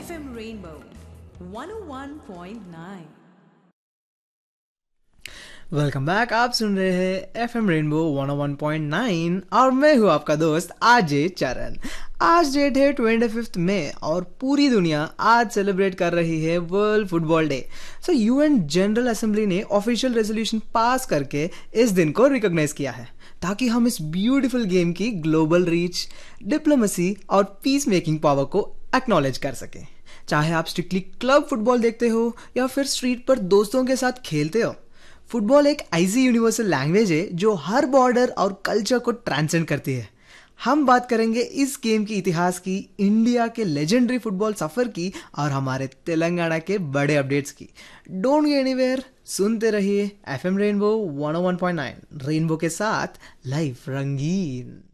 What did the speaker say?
FM Rainbow 101.9। Welcome back. आप सुन रहे हैं एफएम रेनबो 101.9 और मैं हूं आपका दोस्त आरजे चरण। आज डेट है 25 मई और पूरी दुनिया आज सेलिब्रेट कर रही है वर्ल्ड फुटबॉल डे। सो यूएन जनरल असेंबली ने ऑफिशियल रेजोल्यूशन पास करके इस दिन को रिकॉग्नाइज किया है ताकि हम इस ब्यूटीफुल गेम की ग्लोबल रीच, डिप्लोमेसी और पीस मेकिंग पावर को एक्नॉलेज कर सकें। चाहे आप स्ट्रिक्टली क्लब फुटबॉल देखते हो या फिर स्ट्रीट पर दोस्तों के साथ खेलते हो, फुटबॉल एक ऐसी यूनिवर्सल लैंग्वेज है जो हर बॉर्डर और कल्चर को ट्रांसेंड करती है। हम बात करेंगे इस गेम की इतिहास की, इंडिया के लेजेंडरी फुटबॉल सफर की और हमारे तेलंगाना के बड़े अपडेट्स की। डोंट गो एनीवेयर, सुनते रहिए एफएम रेनबो 101.9 रेनबो के साथ लाइफ रंगीन।